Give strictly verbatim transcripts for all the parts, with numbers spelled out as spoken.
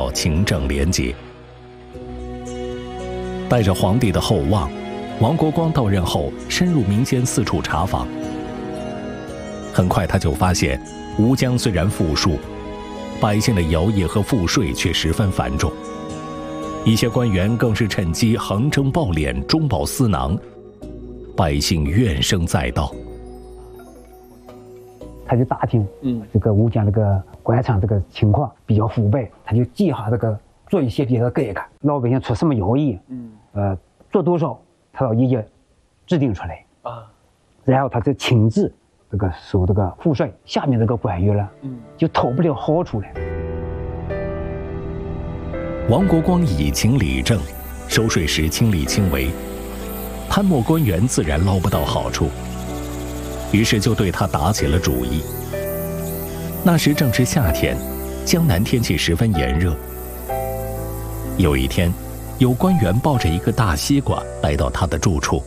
到勤政廉洁。带着皇帝的厚望，王国光到任后深入民间四处查访。很快他就发现，吴江虽然富庶，百姓的徭役和赋税却十分繁重，一些官员更是趁机横征暴敛，中饱私囊，百姓怨声载道。 他就打听，嗯，这个吴江这个官场这个情况比较腐败，他就计划这个做一些别的改革，老百姓出什么徭役，嗯，呃，做多少，他要一一制定出来啊，然后他就亲自这个收这个赋税，下面这个官员了，嗯，就讨不了好处了。 王国光以情理政，收税时亲力亲为，贪墨官员自然捞不到好处。于是就对他打起了主意。那时正值夏天，江南天气十分炎热。有一天，有官员抱着一个大西瓜来到他的住处，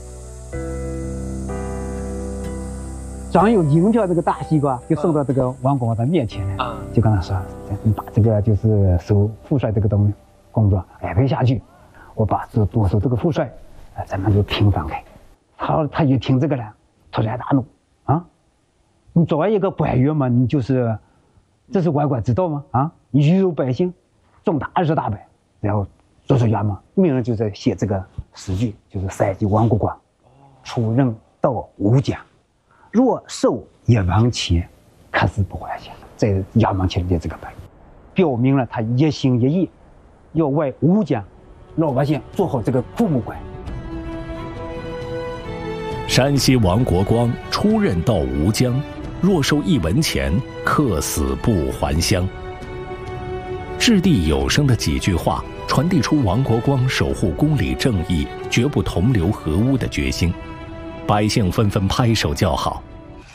张有迎着这个大西瓜就送到这个王国光的面前来，就跟他说：“你把这个就是收赋税这个东工作安排下去，我把这多收这个赋税，咱们就平分开。”他他一听这个了，突然大怒。啊，你作为一个官员嘛，你就是，这是万官之道吗？啊，你愚辱百姓，重大事大败，然后做出衙门，命人就在写这个诗句，就是三级王国光，出任到吴江，若受一文钱，可是不还钱，在衙门前列这个牌，表明了他一心一意，要为吴江老百姓做好这个父母官。 山西王国光出任到吴江，若收一文钱，客死不还乡。掷地有声的几句话，传递出王国光守护公理正义、绝不同流合污的决心，百姓纷纷拍手叫好。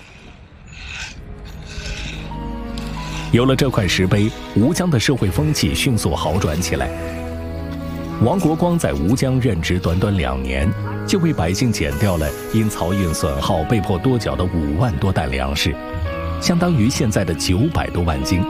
有了这块石碑，吴江的社会风气迅速好转起来。王国光在吴江任职短短两年，就为百姓减掉了因漕运损耗被迫多缴的五万多担粮食，相当于现在的九百多万斤。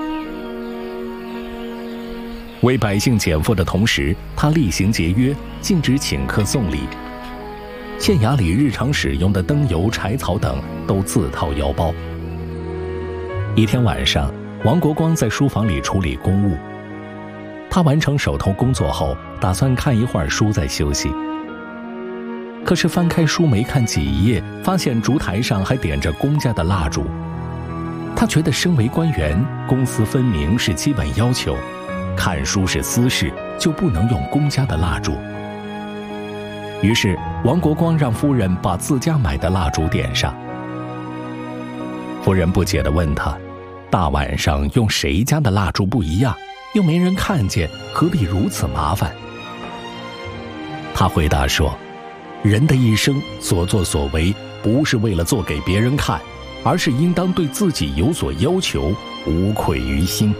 为百姓减负的同时，他厉行节约，禁止请客送礼，县衙里日常使用的灯油、柴草等都自掏腰包。一天晚上，王国光在书房里处理公务。他完成手头工作后，打算看一会儿书再休息。可是翻开书没看几页，发现烛台上还点着公家的蜡烛。他觉得身为官员，公私分明是基本要求，看书是私事，就不能用公家的蜡烛。于是王国光让夫人把自家买的蜡烛点上。夫人不解地问他，大晚上用谁家的蜡烛不一样，又没人看见，何必如此麻烦？他回答说，人的一生所作所为，不是为了做给别人看，而是应当对自己有所要求，无愧于心。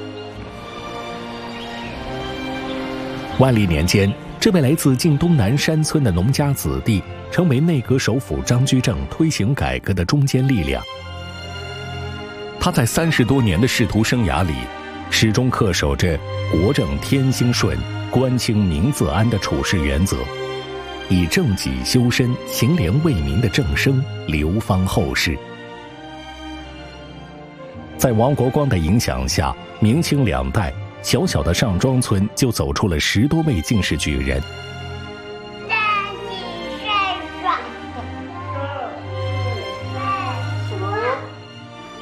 万历年间，这位来自晋东南山村的农家子弟，成为内阁首辅张居正推行改革的中坚力量。他在三十多年的仕途生涯里，始终恪守着国正天兴顺、官清民自安的处事原则，以正己修身、行廉为民的正声流芳后世。在王国光的影响下，明清两代，小小的上庄村就走出了十多位进士举人，